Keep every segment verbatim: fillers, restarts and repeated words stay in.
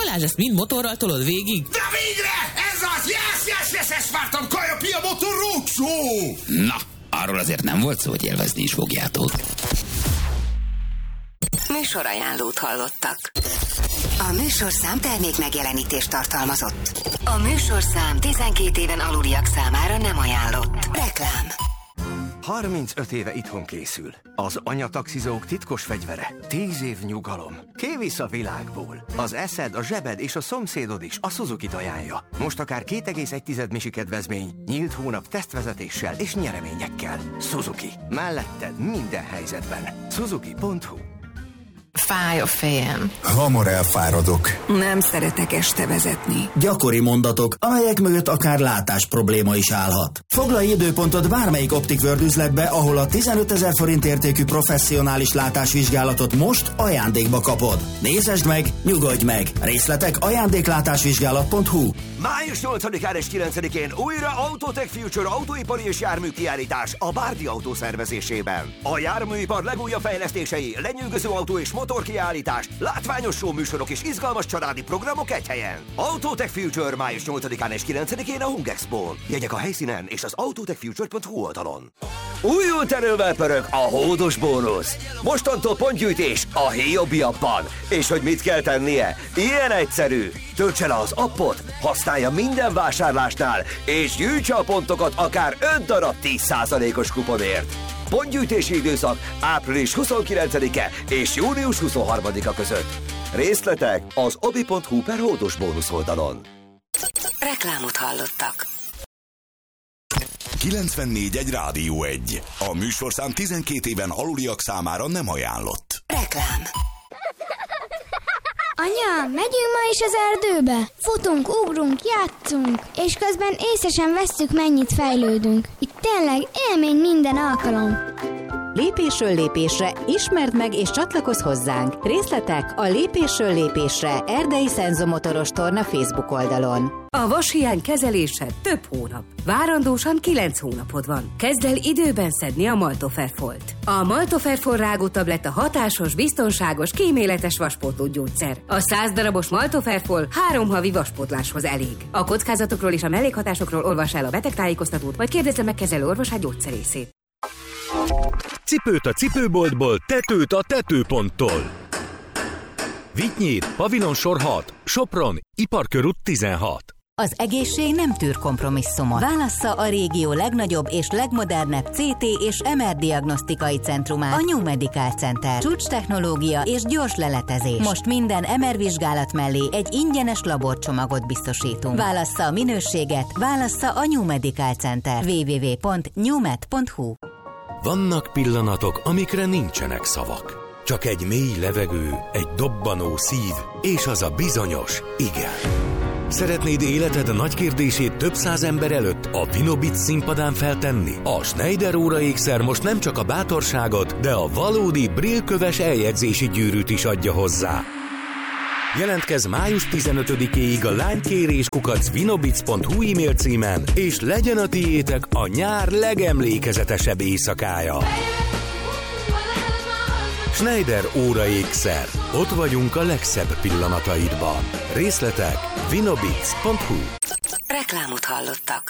Balázs, ezt mind motorral tolod végig? De végre! Ez az! Yes, yes, yes, ezt vártam! Kaja Pia Motor Roadshow! Na, arról azért nem volt szó, hogy élvezni is fogjátok. Műsorajánlót hallottak. A műsorszám termék megjelenítést tartalmazott. A műsorszám tizenkét éven aluliak számára nem ajánlott. Reklám. harmincöt éve itthon készül. Az anyataxizók titkos fegyvere. tíz év nyugalom. Kivisz a világból. Az eszed, a zsebed és a szomszédod is a Suzuki-t ajánlja. Most akár két egész egy misi kedvezmény, nyílt hónap tesztvezetéssel és nyereményekkel. Suzuki. Melletted minden helyzetben. Suzuki pont hu. Fáj a fejem. Hamar elfáradok. Nem szeretek este vezetni. Gyakori mondatok, amelyek mögött akár látás probléma is állhat. Foglalj időpontot bármelyik Optic World üzletbe, ahol a tizenötezer forint értékű professzionális látásvizsgálatot most ajándékba kapod. Nézesd meg, nyugodj meg! Részletek ajándéklátásvizsgálat pont hu. Május nyolcadikán és kilencedikén újra Autotech Future autóipari és jármű kiállítás a Bárdi Autó szervezésében. A járműipar legújabb fejlesztései, lenyűgöző autó és motor kiállítás, látványos show műsorok és izgalmas családi programok egy helyen. Autotech Future május nyolcadikán és kilencedikén a Hung Expo-n. Jegyek a helyszínen és az autotech future pont hu oldalon. Újult erővel pörög a hódos bónusz. Mostantól pontgyűjtés a Hiobi appban. És hogy mit kell tennie? Ilyen egyszerű. Töltse le az appot, használja minden vásárlásnál, és gyűjtse a pontokat akár öt darab tíz százalékos kuponért. Pontgyűjtési időszak április huszonkilencedike és június huszonharmadika között. Részletek az obi pont hu per hódos bónusz oldalon. Reklámot hallottak. kilencvennégy egy Rádió egy. A műsorszám tizenkét éven aluliak számára nem ajánlott. Reklám. Anya, megyünk ma is az erdőbe? Futunk, ugrunk, játszunk, és közben észre sem vesszük, mennyit fejlődünk. Itt tényleg élmény minden alkalom. Lépésről lépésre ismerd meg és csatlakozz hozzánk. Részletek a Lépésről lépésre Erdei Szenzomotoros Torna Facebook oldalon. A vashiány kezelése több hónap. Várandósan kilenc hónapod van. Kezd el időben szedni a Maltoferfolt. A Maltoferfol rágótabletta hatásos, biztonságos, kíméletes vaspótló gyógyszer. A száz darabos Maltoferfol három havi vaspótláshoz elég. A kockázatokról és a mellékhatásokról olvass el a betegtájékoztatót, vagy kérdezze meg kezelő orvosát gyógyszerészét. Cipőt a cipőboltból, tetőt a tetőponttól. Vitynyír, Pavilonsor hat, Sopron, Iparkörút tizenhat. Az egészség nem tűr kompromisszumot. Válassza a régió legnagyobb és legmodernebb cé té és em er diagnosztikai centrumát, a New Medical Center. Csúcs technológia és gyors leletezés. Most minden em er vizsgálat mellé egy ingyenes laborcsomagot biztosítunk. Válassza a minőséget, válassza a New Medical Center. double-u double-u double-u pont newmed pont hu. Vannak pillanatok, amikre nincsenek szavak. Csak egy mély levegő, egy dobbanó szív, és az a bizonyos igen. Szeretnéd életed nagy kérdését több száz ember előtt a Vinobic színpadán feltenni? A Schneider óraékszer most nem csak a bátorságot, de a valódi brillköves eljegyzési gyűrűt is adja hozzá. Jelentkezz május tizenötödikéig a lánykérés kukac vinobic pont hu e-mail címen, és legyen a tiétek a nyár legemlékezetesebb éjszakája. Schneider óraékszer. Ott vagyunk a legszebb pillanataidban. Részletek vinobic pont hu. Reklámot hallottak.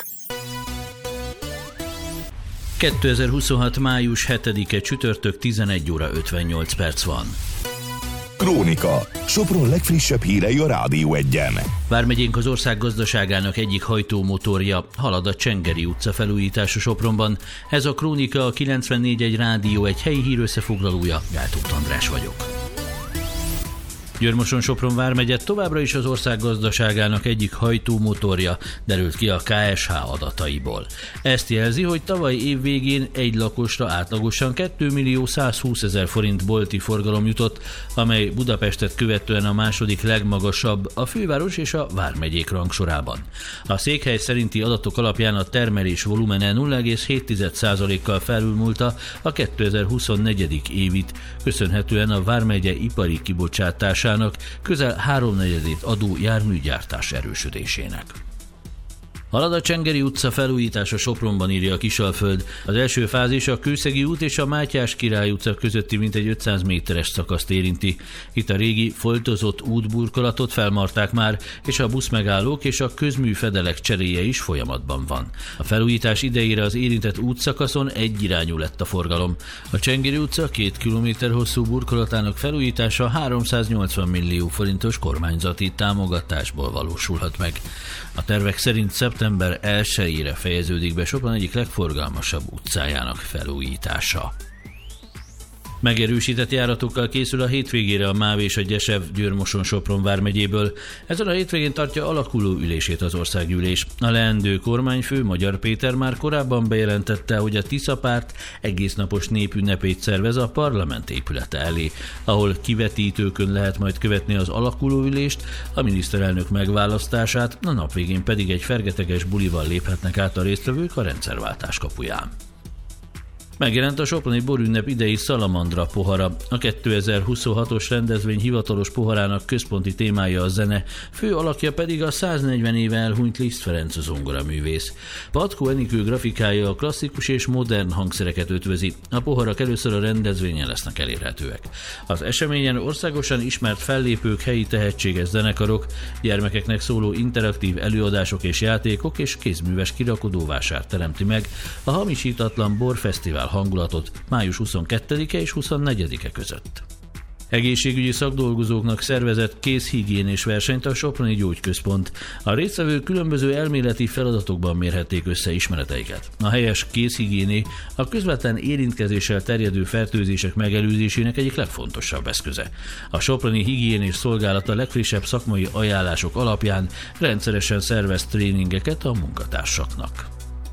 kétezer-huszonhat. május hetedike csütörtök tizenegy óra ötvennyolc perc van. Krónika. Sopron legfrissebb hírei a Rádió egyen. Vármegyénk az ország gazdaságának egyik hajtómotorja, halad a Csengeri utca felújítása Sopronban. Ez a Krónika, a kilencvennégy egy Rádió egy helyi hírösszefoglalója. Gáltóth András vagyok. Győr-Moson-Sopron vármegye továbbra is az ország gazdaságának egyik hajtómotorja, derült ki a ká es há adataiból. Ezt jelzi, hogy tavaly év végén egy lakosra átlagosan kétmillió százhúszezer forint bolti forgalom jutott, amely Budapestet követően a második legmagasabb a főváros és a vármegyék rangsorában. A székhely szerinti adatok alapján a termelés volumene nulla egész hét százalékkal felülmúlta a kétezer-huszonnégy. évit, köszönhetően a vármegye ipari kibocsátásának közel háromnegyedét adó járműgyártás erősödésének. Halad a Csengeri utca felújítása Sopronban, írja a Kisalföld. Az első fázis a Kőszegi út és a Mátyás Király utca közötti mintegy ötszáz méteres szakaszt érinti. Itt a régi foltozott útburkolatot felmarták már, és a buszmegállók és a közműfedelek cseréje is folyamatban van. A felújítás idejére az érintett útszakaszon egyirányú lett a forgalom. A Csengeri utca két kilométer hosszú burkolatának felújítása háromszáznyolcvan millió forintos kormányzati támogatásból valósulhat meg. A tervek szerint szeptember elsejére fejeződik be Sopron egyik legforgalmasabb utcájának felújítása. Megerősített járatokkal készül a hétvégére a MÁV és a Gyesev Győr-Moson Sopron vármegyéből. Ezen a hétvégén tartja alakuló ülését az országgyűlés. A leendő kormányfő, Magyar Péter már korábban bejelentette, hogy a Tisza párt egésznapos népünnepét szervez a parlament épülete elé, ahol kivetítőkön lehet majd követni az alakuló ülést, a miniszterelnök megválasztását, a nap végén pedig egy fergeteges bulival léphetnek át a résztvevők a rendszerváltás kapuján. Megjelent a soproni borünnep idei Szalamandra pohara. A kétezer-huszonhatos rendezvény hivatalos poharának központi témája a zene, fő alakja pedig a száznegyven éve elhunyt Liszt Ferenc zongoraművész. Patkó Enikő grafikája a klasszikus és modern hangszereket ötvözi. A poharak először a rendezvényen lesznek elérhetőek. Az eseményen országosan ismert fellépők, helyi tehetséges zenekarok, gyermekeknek szóló interaktív előadások és játékok és kézműves kirakodóvásár teremti meg a hamisítatlan borfesztivál hangulatot május huszonkettedike és huszonnegyedike között. Egészségügyi szakdolgozóknak szervezett kézhigiénés versenyt a Soproni Gyógyközpont. A résztvevők különböző elméleti feladatokban mérhették össze ismereteiket. A helyes kézhigiéné a közvetlen érintkezéssel terjedő fertőzések megelőzésének egyik legfontosabb eszköze. A Soproni Higiénés Szolgálat a legfrissebb szakmai ajánlások alapján rendszeresen szervez tréningeket a munkatársaknak.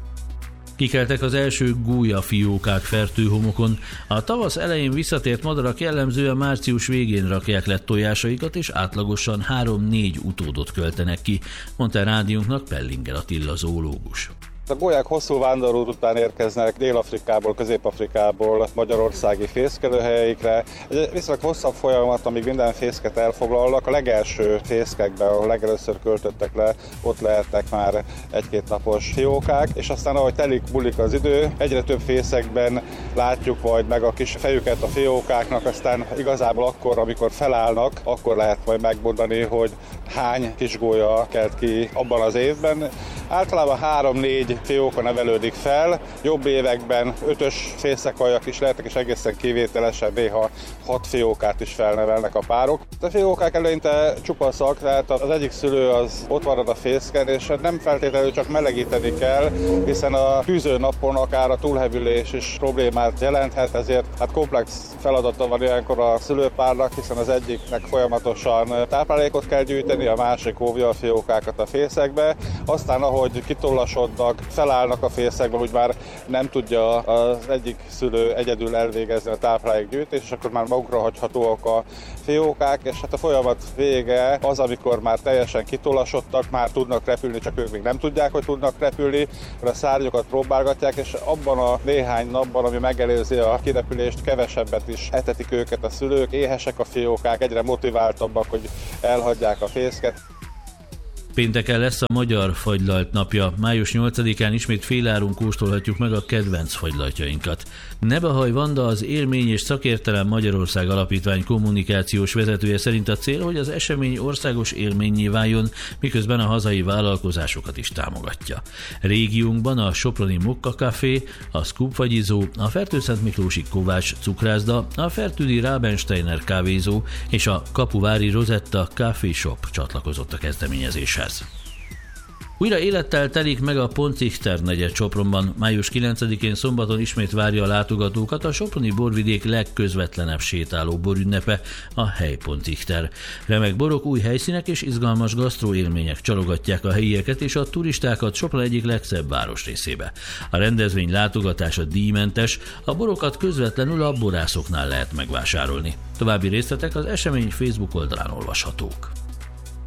Kikeltek az első gólyafiókák fertőhomokon. A tavasz elején visszatért madarak jellemzően március végén rakják le tojásaikat, és átlagosan három-négy utódot költenek ki, mondta a rádiónknak Pellinger Attila zoológus. A gólyák hosszú vándorút után érkeznek Dél-Afrikából, Közép-Afrikából magyarországi fészkelőhelyeikre. Egy viszonylag hosszabb folyamat, amíg minden fészket elfoglalnak. A legelső fészkekben, ahol legelőször költöttek le, ott lehetnek már egy-két napos fiókák, és aztán ahogy telik, múlik az idő, egyre több fészekben látjuk majd meg a kis fejüket a fiókáknak, aztán igazából akkor, amikor felállnak, akkor lehet majd megmondani, hogy hány kis gólya kelt ki abban az évben. Általában három-négy fióka nevelődik fel, jobb években ötös fészekaljak is lehetnek, és egészen kivételesen néha hat fiókát is felnevelnek a párok. A fiókák eleinte csupaszak, tehát az egyik szülő az ott marad a fészken, és nem feltétlenül csak melegíteni kell, hiszen a fűző napon akár a túlhevülés is problémát jelenthet, ezért hát komplex feladata van ilyenkor a szülőpárnak, hiszen az egyiknek folyamatosan táplálékot kell gyűjteni, a másik óvja a fiókákat a fészekbe, aztán ahogy kitollasodnak, felállnak a fészekben, úgy már nem tudja az egyik szülő egyedül elvégezni a táplálékgyűjtést, és akkor már magukra hagyhatóak a fiókák, és hát a folyamat vége az, amikor már teljesen kitollasodtak, már tudnak repülni, csak ők még nem tudják, hogy tudnak repülni, mert a szárnyokat próbálgatják, és abban a néhány napban, ami megelőzi a kirepülést, kevesebbet is etetik őket a szülők, éhesek a fiókák, egyre motiváltabbak, hogy elhagyják a fészket. Pénteken lesz a Magyar Fagylalt napja. május nyolcadikán ismét féláron kóstolhatjuk meg a kedvenc fagylaltjainkat. Nebahaj Vanda, az Élmény és Szakértelem Magyarország Alapítvány kommunikációs vezetője szerint a cél, hogy az esemény országos élménnyé váljon, miközben a hazai vállalkozásokat is támogatja. Régiónkban a soproni Mokka Café, a Scoop fagyizó, a Fertőszentmiklósi Kovács cukrászda, a Fertődi Rabensteiner kávézó és a Kapuvári Rosetta Café Shop csatlakozott a kezdeményezéshez. Újra élettel telik meg a Pontzichter negyed Sopronban. május kilencedikén szombaton ismét várja a látogatókat a soproni borvidék legközvetlenebb sétáló borünnepe, a Hely Pontzichter. Remek borok, új helyszínek és izgalmas gasztroélmények csalogatják a helyieket és a turistákat Sopron egyik legszebb városrészébe. A rendezvény látogatása díjmentes, a borokat közvetlenül a borászoknál lehet megvásárolni. További részletek az esemény Facebook oldalán olvashatók.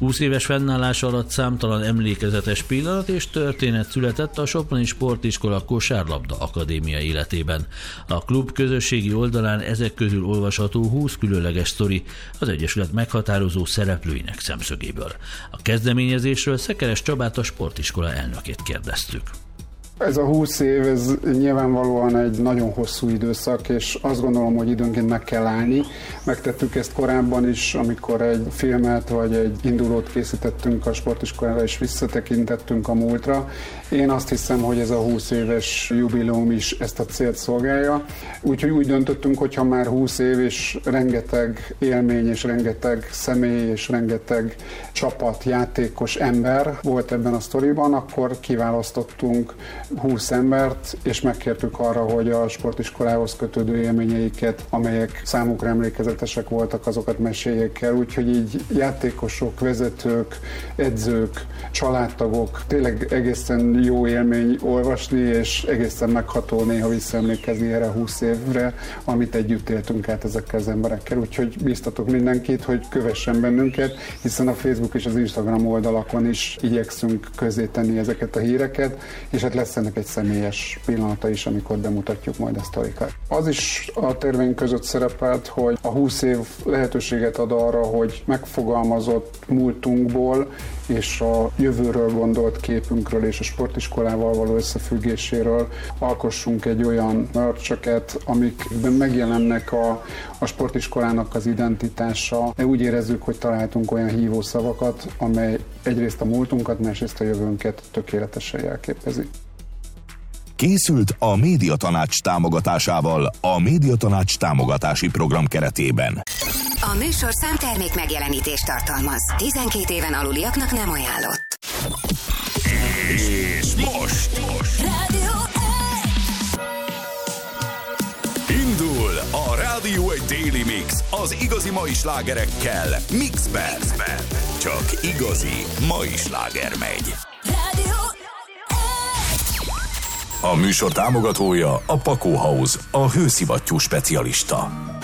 húsz éves fennállása alatt számtalan emlékezetes pillanat és történet született a Soproni Sportiskola Kosárlabda Akadémia életében. A klub közösségi oldalán ezek közül olvasható húsz különleges sztori az Egyesület meghatározó szereplőinek szemszögéből. A kezdeményezésről Szekeres Csabát, a sportiskola elnökét kérdeztük. Ez a húsz év, ez nyilvánvalóan egy nagyon hosszú időszak, és azt gondolom, hogy időnként meg kell állni. Megtettük ezt korábban is, amikor egy filmet vagy egy indulót készítettünk a sportiskolára, és visszatekintettünk a múltra. Én azt hiszem, hogy ez a húsz éves jubileum is ezt a célt szolgálja. Úgyhogy úgy döntöttünk, hogy ha már húsz év és rengeteg élmény, és rengeteg személy, és rengeteg csapat, játékos ember volt ebben a sztoriban, akkor kiválasztottunk húsz embert, és megkértük arra, hogy a sportiskolához kötődő élményeiket, amelyek számukra emlékezetesek voltak, azokat meséljék el. Úgyhogy így játékosok, vezetők, edzők, családtagok, tényleg egészen jó élmény olvasni, és egészen megható néha visszaemlékezni erre húsz évre, amit együtt éltünk át ezekkel az emberekkel. Úgyhogy bíztatok mindenkit, hogy kövessen bennünket, hiszen a Facebook és az Instagram oldalakon is igyekszünk közzétenni ezeket a híreket, és hát lesz ennek egy személyes pillanata is, amikor bemutatjuk majd a sztorikat. Az is a terveink között szerepelt, hogy a húsz év lehetőséget ad arra, hogy megfogalmazott múltunkból és a jövőről gondolt képünkről és a sportiskolával való összefüggéséről alkossunk egy olyan merch-öket, amikben megjelennek a, a sportiskolának az identitása. Úgy érezzük, hogy találtunk olyan hívószavakat, amely egyrészt a múltunkat, másrészt a jövőnket tökéletesen jelképezi. Készült a Médiatanács támogatásával a Médiatanács támogatási program keretében. A műsorszám termék megjelenítést tartalmaz. tizenkét éven aluliaknak nem ajánlott. És most Rádió indul a Rádió egy Daily Mix az igazi mai slágerekkel Mixben. Csak igazi mai sláger megy. Rádió A műsor támogatója a Pakó House, a hőszivattyú specialista.